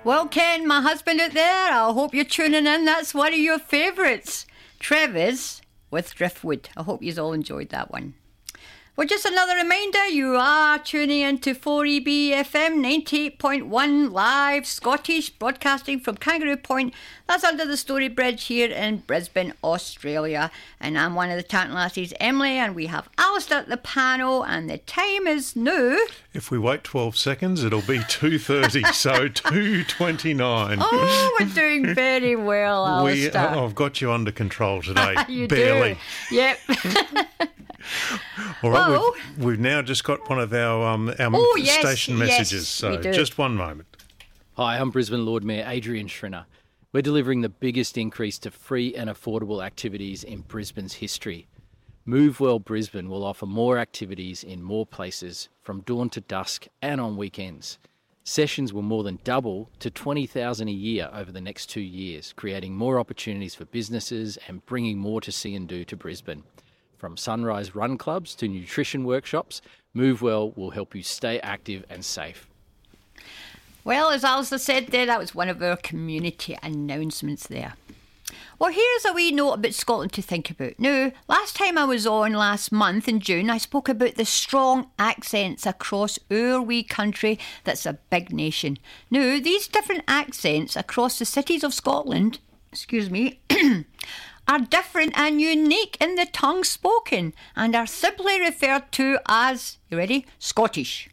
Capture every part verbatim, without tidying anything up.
Well, Ken, my husband out there, I hope you're tuning in. That's one of your favourites. Trevor's with Driftwood. I hope you all enjoyed that one. Well, just another reminder, you are tuning into four E B F M ninety-eight point one live Scottish, broadcasting from Kangaroo Point. That's under the Story Bridge here in Brisbane, Australia. And I'm one of the Tartan Lassies, Emily, and we have Alistair at the panel, and the time is now. If we wait twelve seconds, it'll be two thirty, so two twenty-nine. Oh, we're doing very well, Alistair. We, uh, I've got you under control today. You Barely. do. Yep. All right, Well, we've, we've now just got one of our, um, our Oh, yes, station yes, messages, we so do. just one moment. Hi, I'm Brisbane Lord Mayor Adrian Schrinner. We're delivering the biggest increase to free and affordable activities in Brisbane's history. Move Well Brisbane will offer more activities in more places from dawn to dusk and on weekends. Sessions will more than double to twenty thousand a year over the next two years, creating more opportunities for businesses and bringing more to see and do to Brisbane. From sunrise run clubs to nutrition workshops, Move Well will help you stay active and safe. Well, as Alistair said there, that was one of our community announcements there. Well, here's a wee note about Scotland to think about. Now, last time I was on last month in June, I spoke about the strong accents across our wee country that's a big nation. Now, these different accents across the cities of Scotland, excuse me, are different and unique in the tongue spoken and are simply referred to as, you ready, Scottish.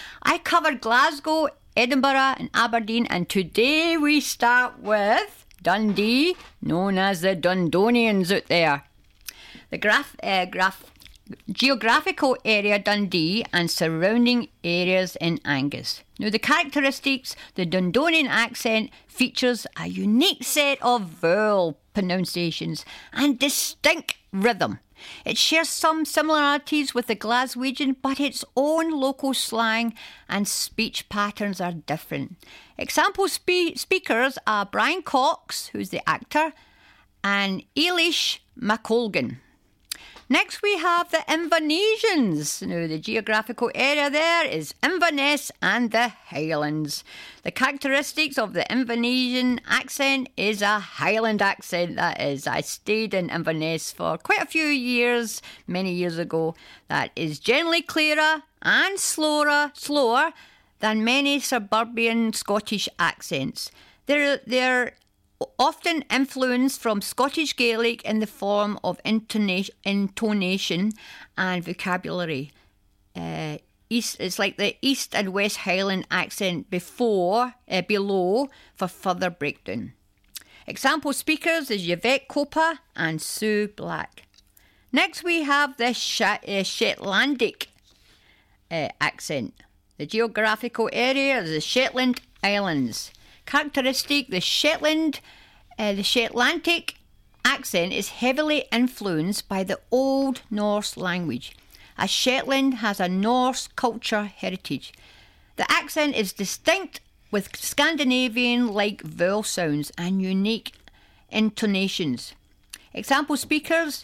I covered Glasgow, Edinburgh and Aberdeen, and today we start with Dundee, known as the Dundonians out there. The graph, uh, graph, geographical area Dundee and surrounding areas in Angus. Now, the characteristics, the Dundonian accent features a unique set of vowel pronunciations and distinct rhythm. It shares some similarities with the Glaswegian, but its own local slang and speech patterns are different. Example spe- speakers are Brian Cox, who's the actor, and Eilish McColgan. Next we have the Invernessians. Now, the geographical area there is Inverness and the Highlands. The characteristics of the Invernessian accent is a Highland accent, that is. I stayed in Inverness for quite a few years, many years ago. That is generally clearer and slower, slower than many suburban Scottish accents. They're, they're often influenced from Scottish Gaelic in the form of intonation, intonation and vocabulary. Uh, east, it's like the East and West Highland accent before, uh, below for further breakdown. Example speakers is Yvette Copa and Sue Black. Next we have the Sh- uh, Shetlandic uh, accent. The geographical area is the Shetland Islands. Characteristic, the Shetland, uh, the Shetlandic accent is heavily influenced by the Old Norse language, as Shetland has a Norse culture heritage. The accent is distinct with Scandinavian-like vowel sounds and unique intonations. Example speakers,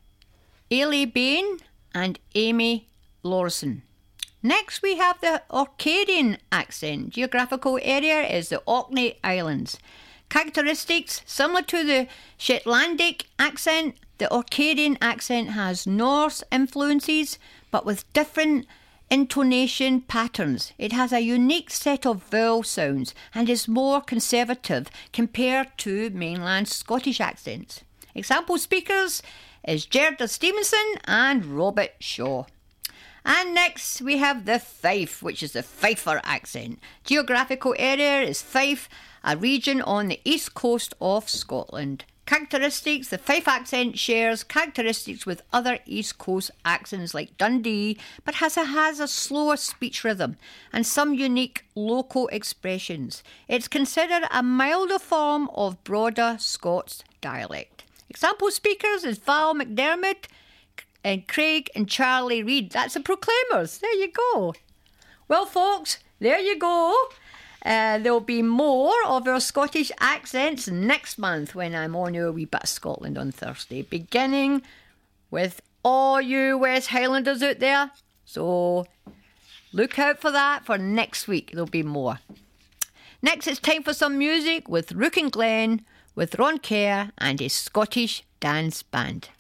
Ailey Bain and Amy Lawson. Next we have the Orcadian accent. Geographical area is the Orkney Islands. Characteristics similar to the Shetlandic accent, the Orcadian accent has Norse influences but with different intonation patterns. It has a unique set of vowel sounds and is more conservative compared to mainland Scottish accents. Example speakers is Gerda Stevenson and Robert Shaw. And next we have the Fife, which is the Fifer accent. Geographical area is Fife, a region on the east coast of Scotland. Characteristics, the Fife accent shares characteristics with other east coast accents like Dundee, but has a, has a slower speech rhythm and some unique local expressions. It's considered a milder form of broader Scots dialect. Example speakers is Val McDermott, and Craig and Charlie Reid. That's the Proclaimers. There you go. Well, folks, there you go. Uh, there'll be more of our Scottish accents next month when I'm on our wee bit of Scotland on Thursday, beginning with all you West Highlanders out there. So look out for that for next week. There'll be more. Next, it's time for some music with Rook and Glen, with Ron Kerr and his Scottish Dance Band.